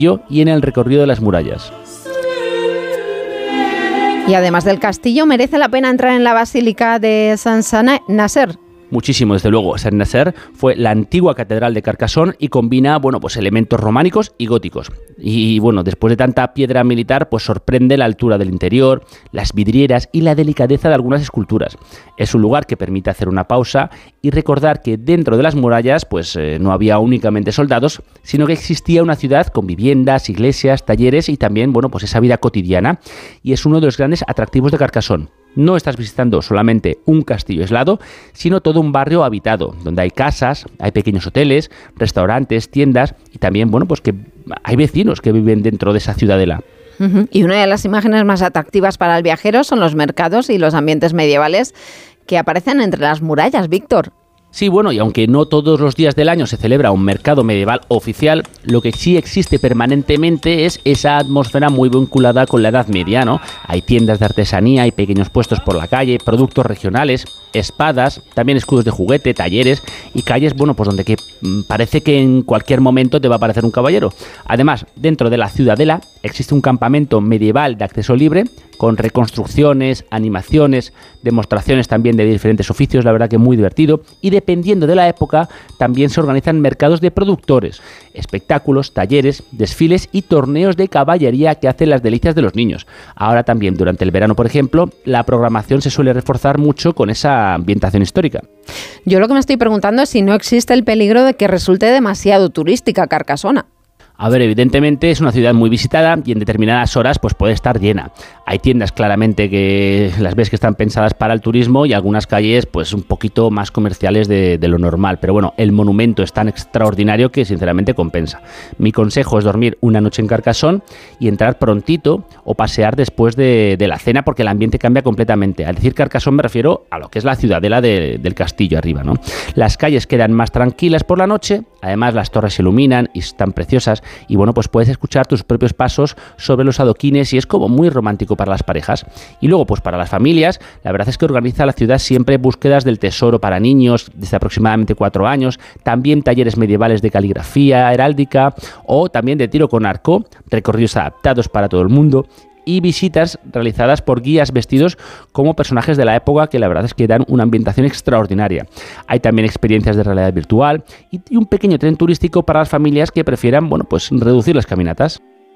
y en el recorrido de las murallas. Y además del castillo, merece la pena entrar en la Basílica de Saint-Nazaire. Muchísimo, desde luego. Saint-Nazaire fue la antigua catedral de Carcassonne y combina, pues elementos románicos y góticos. Y bueno, después de tanta piedra militar, pues sorprende la altura del interior, las vidrieras y la delicadeza de algunas esculturas. Es un lugar que permite hacer una pausa y recordar que dentro de las murallas, pues no había únicamente soldados, sino que existía una ciudad con viviendas, iglesias, talleres y también, pues esa vida cotidiana. Y es uno de los grandes atractivos de Carcassonne. No estás visitando solamente un castillo aislado, sino todo un barrio habitado, donde hay casas, hay pequeños hoteles, restaurantes, tiendas y también, pues que hay vecinos que viven dentro de esa ciudadela. Y una de las imágenes más atractivas para el viajero son los mercados y los ambientes medievales que aparecen entre las murallas, Víctor. Sí, y aunque no todos los días del año se celebra un mercado medieval oficial, lo que sí existe permanentemente es esa atmósfera muy vinculada con la Edad Media, ¿no? Hay tiendas de artesanía, hay pequeños puestos por la calle, productos regionales, espadas, también escudos de juguete, talleres y calles, pues donde parece que en cualquier momento te va a aparecer un caballero. Además, dentro de la ciudadela existe un campamento medieval de acceso libre con reconstrucciones, animaciones, demostraciones también de diferentes oficios, la verdad que muy divertido. Y dependiendo de la época, también se organizan mercados de productores, espectáculos, talleres, desfiles y torneos de caballería que hacen las delicias de los niños. Ahora también, durante el verano, por ejemplo, la programación se suele reforzar mucho con esa ambientación histórica. Yo lo que me estoy preguntando es si no existe el peligro de que resulte demasiado turística Carcassona. A ver, evidentemente es una ciudad muy visitada y en determinadas horas pues puede estar llena. Hay tiendas claramente que las ves que están pensadas para el turismo y algunas calles pues un poquito más comerciales de lo normal. Pero el monumento es tan extraordinario que sinceramente compensa. Mi consejo es dormir una noche en Carcassonne y entrar prontito o pasear después de la cena porque el ambiente cambia completamente. Al decir Carcassonne me refiero a lo que es la ciudadela del castillo arriba, ¿no? Las calles quedan más tranquilas por la noche, además las torres se iluminan y están preciosas. Y pues puedes escuchar tus propios pasos sobre los adoquines y es como muy romántico para las parejas. Y luego pues para las familias, la verdad es que organiza la ciudad siempre búsquedas del tesoro para niños desde aproximadamente 4 años, también talleres medievales de caligrafía, heráldica o también de tiro con arco, recorridos adaptados para todo el mundo y visitas realizadas por guías vestidos como personajes de la época que la verdad es que dan una ambientación extraordinaria. Hay también experiencias de realidad virtual y un pequeño tren turístico para las familias que prefieran, pues reducir las caminatas.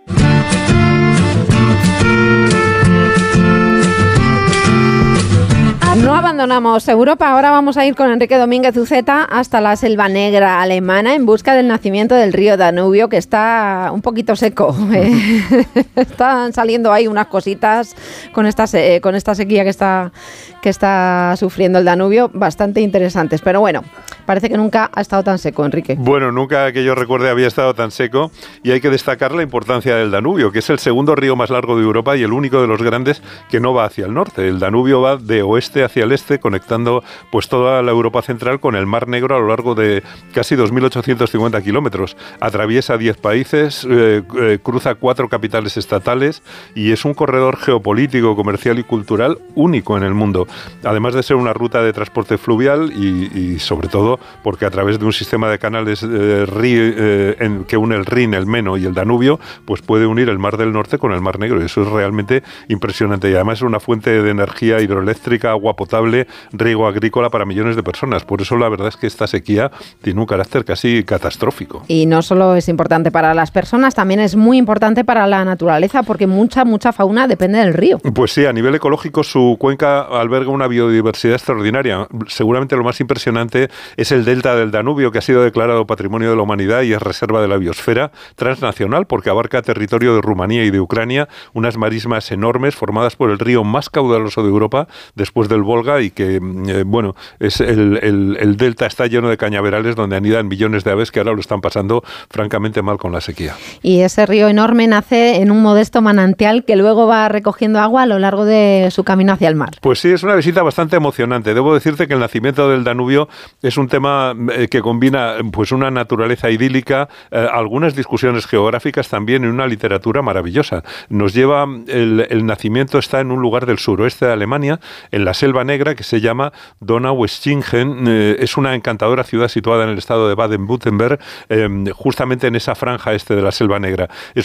No abandonamos Europa, ahora vamos a ir con Enrique Domínguez Uceta hasta la Selva Negra alemana en busca del nacimiento del río Danubio, que está un poquito seco. Están saliendo ahí unas cositas con esta sequía que está sufriendo el Danubio, bastante interesantes. Pero parece que nunca ha estado tan seco, Enrique. Bueno, nunca que yo recuerde había estado tan seco y hay que destacar la importancia del Danubio, que es el segundo río más largo de Europa y el único de los grandes que no va hacia el norte. El Danubio va de oeste hacia el este, conectando pues toda la Europa central con el Mar Negro a lo largo de casi 2.850 kilómetros. Atraviesa 10 países, cruza 4 capitales estatales y es un corredor geopolítico, comercial y cultural único en el mundo. Además de ser una ruta de transporte fluvial y sobre todo porque a través de un sistema de canales que une el Rin, el Meno y el Danubio, pues puede unir el Mar del Norte con el Mar Negro. Y eso es realmente impresionante. Y además es una fuente de energía hidroeléctrica, agua potable, riego agrícola para millones de personas. Por eso la verdad es que esta sequía tiene un carácter casi catastrófico. Y no solo es importante para las personas, también es muy importante para la naturaleza, porque mucha fauna depende del río. Pues sí, a nivel ecológico su cuenca alberga una biodiversidad extraordinaria. Seguramente lo más impresionante es el delta del Danubio, que ha sido declarado Patrimonio de la Humanidad y es reserva de la biosfera transnacional, porque abarca territorio de Rumanía y de Ucrania, unas marismas enormes formadas por el río más caudaloso de Europa, después del Volga, y que, es el delta está lleno de cañaverales donde anidan millones de aves que ahora lo están pasando francamente mal con la sequía. Y ese río enorme nace en un modesto manantial que luego va recogiendo agua a lo largo de su camino hacia el mar. Pues sí, es una una visita bastante emocionante. Debo decirte que el nacimiento del Danubio es un tema que combina pues una naturaleza idílica, algunas discusiones geográficas también, en una literatura maravillosa. Nos lleva, el nacimiento está en un lugar del suroeste de Alemania, en la Selva Negra, que se llama Donaueschingen. Es una encantadora ciudad situada en el estado de Baden-Württemberg, justamente en esa franja este de la Selva Negra. Es